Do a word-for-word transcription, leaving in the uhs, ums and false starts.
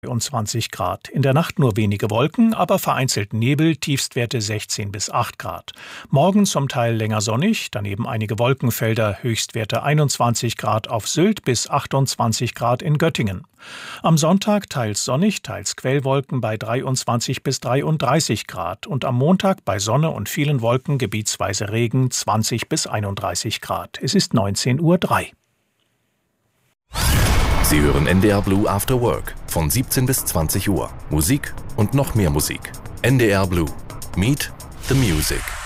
zweiundzwanzig Grad. In der Nacht nur wenige Wolken, aber vereinzelt Nebel, Tiefstwerte sechzehn bis acht Grad. Morgen zum Teil länger sonnig, daneben einige Wolkenfelder, Höchstwerte einundzwanzig Grad auf Sylt bis achtundzwanzig Grad in Göttingen. Am Sonntag teils sonnig, teils Quellwolken bei dreiundzwanzig bis dreiunddreißig Grad und am Montag bei Sonne und vielen Wolken gebietsweise Regen zwanzig bis einunddreißig Grad. Es ist neunzehn Uhr drei. Sie hören N D R Blue After Work von siebzehn bis zwanzig Uhr. Musik und noch mehr Musik. N D R Blue. Meet the Music.